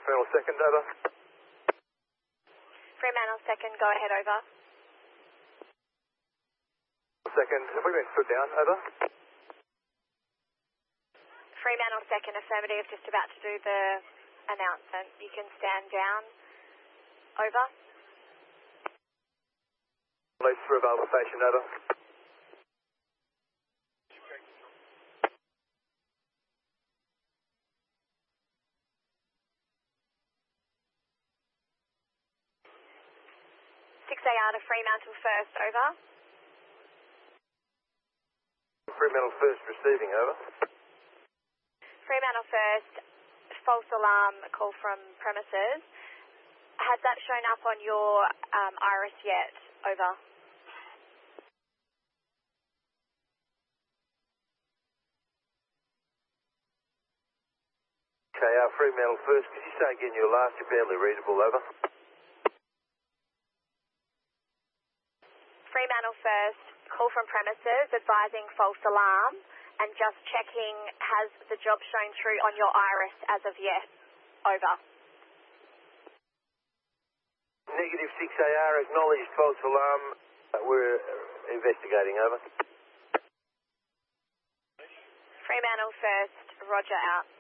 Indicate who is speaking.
Speaker 1: Fremantle second, over.
Speaker 2: Fremantle second, go ahead, over.
Speaker 1: Second, have we been stood down, over?
Speaker 2: Fremantle second, affirmative, just about to do the announcement. You can stand down, over.
Speaker 1: Police for available station, over.
Speaker 2: AR to Fremantle first, over.
Speaker 1: Fremantle first receiving, over.
Speaker 2: Fremantle first, false alarm call from premises. Has that shown up on your iris yet, over?
Speaker 1: Okay, Fremantle first, could you say again your last, you're barely readable, over.
Speaker 2: Fremantle first, call from premises advising false alarm and just checking has the job shown through on your iris as of yet, over.
Speaker 1: Negative 6AR, acknowledged false alarm, we're investigating, over.
Speaker 2: Fremantle first, roger, out.